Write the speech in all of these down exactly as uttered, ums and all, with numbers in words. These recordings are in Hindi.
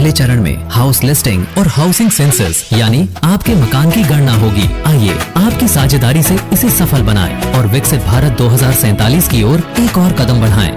पहले चरण में हाउस लिस्टिंग और हाउसिंग सेंसस यानी आपके मकान की गणना होगी। आइए आपकी साझेदारी से इसे सफल बनाएं और विकसित भारत दो हज़ार सैंतालीस की ओर एक और कदम बढ़ाएं।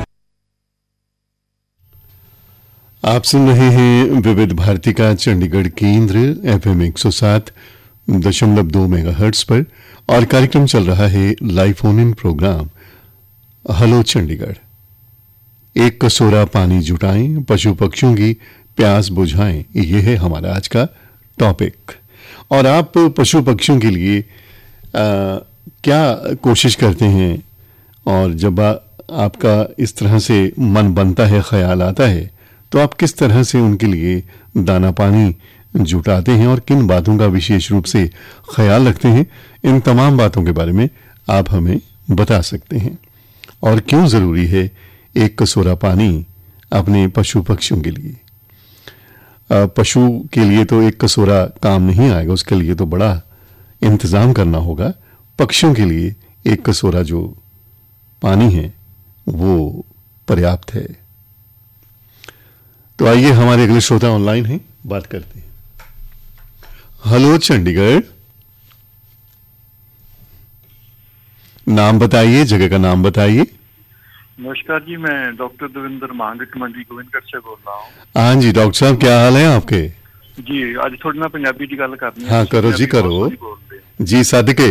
आप सुन रहे हैं विविध भारती का चंडीगढ़ केंद्र एफएम एक सौ सात दशमलव दो मेगाहर्ट्ज पर और कार्यक्रम चल रहा है live phone in programme hello Chandigarh. एक कटोरा पानी जुटाएं, पशु पक्षियों की प्यास बुझाएं, ये है हमारा आज का टॉपिक। और आप पशु पक्षियों के लिए आ, क्या कोशिश करते हैं और जब आ, आपका इस तरह से मन बनता है, ख्याल आता है, तो आप किस तरह से उनके लिए दाना पानी जुटाते हैं और किन बातों का विशेष रूप से ख्याल रखते हैं? इन तमाम बातों के बारे में आप हमें बता सकते हैं। और क्यों ज़रूरी है एक कटोरा पानी अपने पशु पक्षियों के लिए? पशु के लिए तो एक कटोरा काम नहीं आएगा, उसके लिए तो बड़ा इंतज़ाम करना होगा। पक्षियों के लिए एक कटोरा जो पानी है वो पर्याप्त है। तो आइए हमारे अगले श्रोता ऑनलाइन हैं, बात करते हैं। हेलो चंडीगढ़, नाम बताइए, जगह का नाम बताइए। नमस्कार जी, मैं डॉक्टर देवेंद्र मांगट मंडी गोविंदगढ़ से बोल रहा हूँ। हाँ जी डॉक्टर साहब, क्या हाल है आपके? जी आज थोड़ी ना पंजाबी की गल करनी है। हाँ करो जी, करो जी, सदके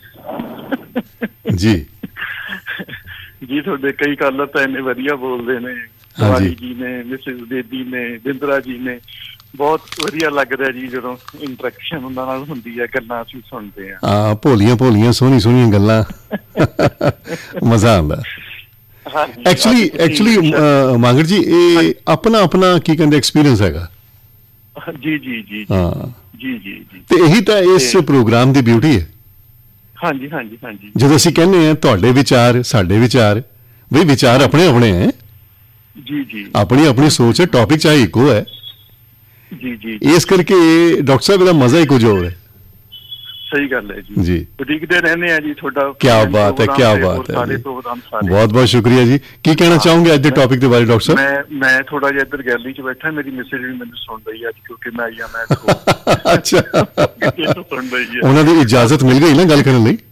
जी जी। थोड़े कई कॉलर तो इन्ने वधिया बोलते ने, वाली जी ने, मिसेस बेदी ने, बिंद्रा जी ने, बहुत वधिया लग रहा जी जो इंटरेक्शन उन्हां नाल हुंदी है, गल्लां असीं सुनते हैं। हाँ भोलियां भोलियां सोहनी सोहनियां गल्लां मजा आंदा। एक्चुअली एक्चुअली मांगट जी ये अपना अपना की कहंदे एक्सपीरियंस हैगा। जी जी जी हाँ जी जी जी ते यही ਤਾਂ ਇਸ ਪ੍ਰੋਗਰਾਮ ਦੀ ਬਿਊਟੀ ਹੈ। ਹਾਂਜੀ ਹਾਂਜੀ ਹਾਂਜੀ ਜਦੋਂ ਅਸੀਂ ਕਹਿੰਦੇ ਆ ਤੁਹਾਡੇ ਵਿਚਾਰ ਸਾਡੇ ਵਿਚਾਰ, ਵੀ ਵਿਚਾਰ ਆਪਣੇ ਆਪਣੇ ਹੈ। ਜੀ ਜੀ ਆਪਣੀ ਆਪਣੀ ਸੋਚ ਹੈ, ਟੌਪਿਕ ਚਾਹੇ ਇੱਕੋ ਹੈ। ਜੀ ਜੀ ਇਸ ਕਰਕੇ ਡਾਕਟਰ ਸਾਹਿਬ ਇਹਦਾ ਮਜ਼ਾ ਹੀ ਕੁਝ ਹੋਰ ਹੈ। सही गल है जी जी उड़ीकते रहने हैं जी। थोड़ा क्या बात है, क्या बात है, बहुत बहुत शुक्रिया जी। की कहना चाहूंगे आज के टॉपिक के बारे डॉक्टर साहब? मैं मैं थोड़ा जिहा इधर गैलरी च बैठा, मेरी मिसेज भी मैंने सुन रही है आज क्योंकि मैं आई हां। मैं अच्छा सुन रही है, उन्हां दी इजाजत मिल गई ना गल करन लई?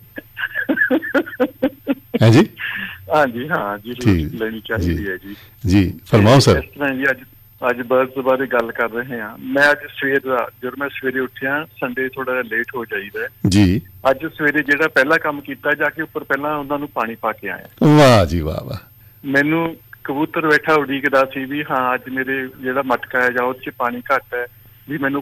हैं जी? हां जी हां जी, लेनी चाहिए है जी। जी फरमाओ सर। इस तरह जी आज ਅੱਜ ਬਰਡਸ ਬਾਰੇ ਗੱਲ ਕਰ ਰਹੇ ਹਾਂ। ਮੈਂ ਅੱਜ ਸਵੇਰ ਦਾ ਜਦੋਂ ਮੈਂ ਸਵੇਰੇ ਉੱਠਿਆ, ਸੰਡੇ ਥੋੜਾ ਜਿਹਾ ਲੇਟ ਹੋ ਜਾਈਦਾ ਜੀ, ਅੱਜ ਸਵੇਰੇ ਜਿਹੜਾ ਪਹਿਲਾ ਕੰਮ ਕੀਤਾ, ਜਾ ਕੇ ਉੱਪਰ ਪਹਿਲਾਂ ਉਹਨਾਂ ਨੂੰ ਪਾਣੀ ਪਾ ਕੇ ਆਇਆ। ਵਾਹ ਜੀ ਵਾਹ ਵਾਹ। ਮੈਨੂੰ ਕਬੂਤਰ ਬੈਠਾ ਉਡੀਕਦਾ ਸੀ ਵੀ ਹਾਂ ਅੱਜ ਮੇਰੇ ਜਿਹੜਾ ਮਟਕਾ ਹੈ ਜਾਂ ਉਹ 'ਚ ਪਾਣੀ ਘੱਟ ਹੈ, ਵੀ ਮੈਨੂੰ